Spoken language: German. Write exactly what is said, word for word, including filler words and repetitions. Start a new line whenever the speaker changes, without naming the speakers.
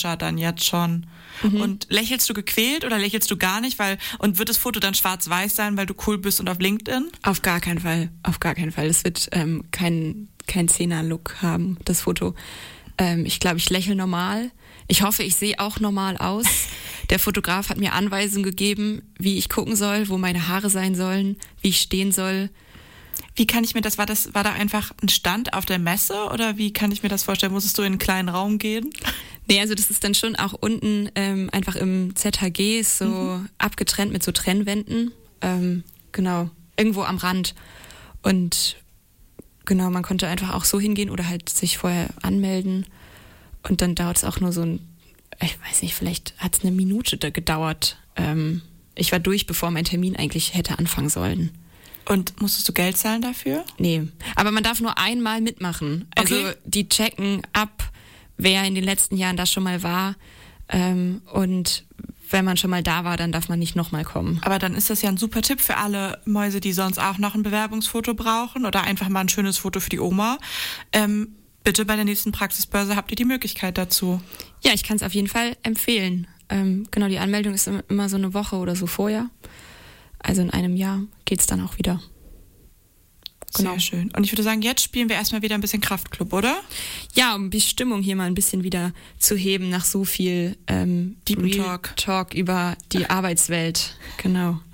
authentischer dann jetzt schon. Mhm. Und lächelst du gequält oder lächelst du gar nicht? Weil und wird das Foto dann schwarz-weiß sein, weil du cool bist und auf LinkedIn?
Auf gar keinen Fall. Auf gar keinen Fall. Es wird ähm, kein, kein Zehner-Look haben, das Foto. Ähm, ich glaube, ich lächle normal. Ich hoffe, ich sehe auch normal aus. Der Fotograf hat mir Anweisungen gegeben, wie ich gucken soll, wo meine Haare sein sollen, wie ich stehen soll.
Wie kann ich mir das, war das, war da einfach ein Stand auf der Messe oder wie kann ich mir das vorstellen? Musstest du in einen kleinen Raum gehen?
Nee, also das ist dann schon auch unten ähm, einfach im Z H G, so mhm. abgetrennt mit so Trennwänden. Ähm, genau, irgendwo am Rand. Und genau, man konnte einfach auch so hingehen oder halt sich vorher anmelden. Und dann dauert es auch nur so ein, ich weiß nicht, vielleicht hat es eine Minute da gedauert. Ähm, ich war durch, bevor mein Termin eigentlich hätte anfangen sollen.
Und musstest du Geld zahlen dafür?
Nee, aber man darf nur einmal mitmachen. Also okay. Die checken ab, wer in den letzten Jahren da schon mal war. Ähm, und wenn man schon mal da war, dann darf man nicht nochmal kommen.
Aber dann ist das ja ein super Tipp für alle Mäuse, die sonst auch noch ein Bewerbungsfoto brauchen oder einfach mal ein schönes Foto für die Oma. Ähm, bitte bei der nächsten Praxisbörse habt ihr die Möglichkeit dazu.
Ja, ich kann es auf jeden Fall empfehlen. Ähm, genau, die Anmeldung ist immer so eine Woche oder so vorher. Also in einem Jahr geht's dann auch wieder.
Genau. Sehr schön. Und ich würde sagen, jetzt spielen wir erstmal wieder ein bisschen Kraftklub, oder?
Ja, um die Stimmung hier mal ein bisschen wieder zu heben nach so viel ähm,
Deep Talk.
Talk über die Arbeitswelt. Genau.